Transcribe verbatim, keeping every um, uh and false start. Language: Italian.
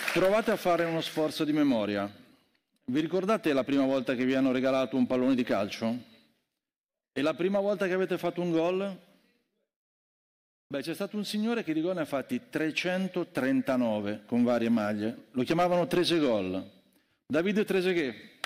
Provate a fare uno sforzo di memoria. Vi ricordate la prima volta che vi hanno regalato un pallone di calcio? E la prima volta che avete fatto un gol? Beh, c'è stato un signore che di gol ne ha fatti trecentotrentanove con varie maglie. Lo chiamavano Tresegol. Davide Trezeguet.